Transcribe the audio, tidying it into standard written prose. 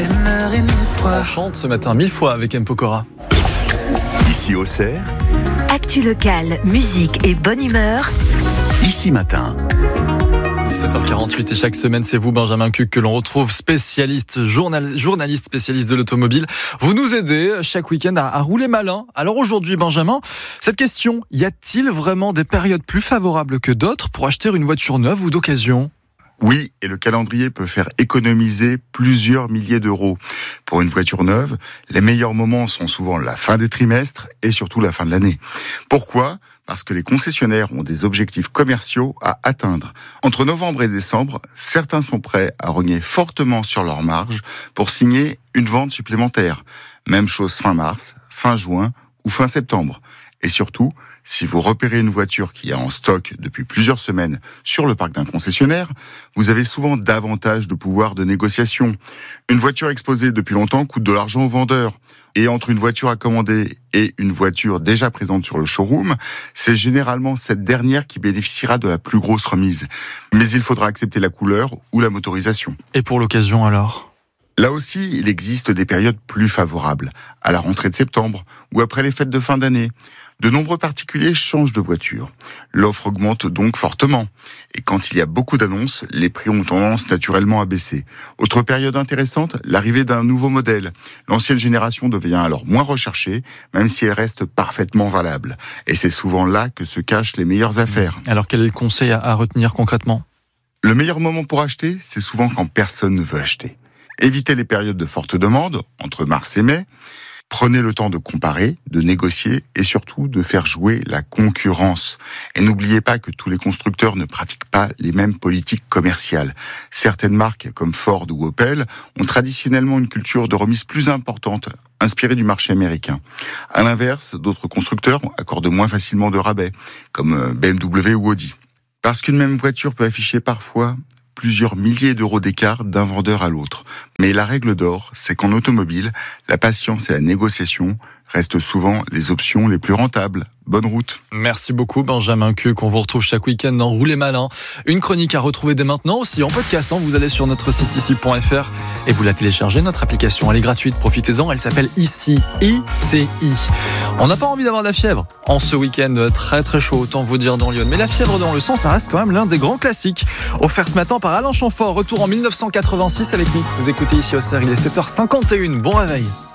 t'aimerai 1000 fois. On chante ce matin 1000 fois avec M. Pokora. Ici Auxerre, Actu locale, musique et bonne humeur. Ici Matin. 17h48 et chaque semaine, c'est vous, Benjamin Cuc, que l'on retrouve, spécialiste, journaliste spécialiste de l'automobile. Vous nous aidez chaque week-end à rouler malin. Alors aujourd'hui, Benjamin, cette question, y a-t-il vraiment des périodes plus favorables que d'autres pour acheter une voiture neuve ou d'occasion ? Oui, et le calendrier peut faire économiser plusieurs milliers d'euros. Pour une voiture neuve, les meilleurs moments sont souvent la fin des trimestres et surtout la fin de l'année. Pourquoi ? Parce que les concessionnaires ont des objectifs commerciaux à atteindre. Entre novembre et décembre, certains sont prêts à rogner fortement sur leurs marges pour signer une vente supplémentaire. Même chose fin mars, fin juin ou fin septembre. Et surtout, si vous repérez une voiture qui est en stock depuis plusieurs semaines sur le parc d'un concessionnaire, vous avez souvent davantage de pouvoir de négociation. Une voiture exposée depuis longtemps coûte de l'argent au vendeur. Et entre une voiture à commander et une voiture déjà présente sur le showroom, c'est généralement cette dernière qui bénéficiera de la plus grosse remise. Mais il faudra accepter la couleur ou la motorisation. Et pour l'occasion alors ? Là aussi, il existe des périodes plus favorables, à la rentrée de septembre ou après les fêtes de fin d'année. De nombreux particuliers changent de voiture. L'offre augmente donc fortement. Et quand il y a beaucoup d'annonces, les prix ont tendance naturellement à baisser. Autre période intéressante, l'arrivée d'un nouveau modèle. L'ancienne génération devient alors moins recherchée, même si elle reste parfaitement valable. Et c'est souvent là que se cachent les meilleures affaires. Alors quel est le conseil à retenir concrètement ? Le meilleur moment pour acheter, c'est souvent quand personne ne veut acheter. Évitez les périodes de forte demande, entre mars et mai. Prenez le temps de comparer, de négocier et surtout de faire jouer la concurrence. Et n'oubliez pas que tous les constructeurs ne pratiquent pas les mêmes politiques commerciales. Certaines marques, comme Ford ou Opel, ont traditionnellement une culture de remise plus importante, inspirée du marché américain. À l'inverse, d'autres constructeurs accordent moins facilement de rabais, comme BMW ou Audi. Parce qu'une même voiture peut afficher parfois plusieurs milliers d'euros d'écart d'un vendeur à l'autre. Mais la règle d'or, c'est qu'en automobile, la patience et la négociation restent souvent les options les plus rentables. Bonne route. Merci beaucoup Benjamin Cuc, on vous retrouve chaque week-end dans Rouler Malin. Une chronique à retrouver dès maintenant aussi en podcast. Vous allez sur notre site ici.fr et vous la téléchargez, notre application. Elle est gratuite, profitez-en, elle s'appelle Ici, ICI. On n'a pas envie d'avoir de la fièvre en ce week-end très très chaud, autant vous dire dans Lyon. Mais la fièvre dans le sang, ça reste quand même l'un des grands classiques. Offert ce matin par Alain Chamfort, retour en 1986 avec nous. Vous écoutez Ici Auxerre, il est 7h51, bon réveil.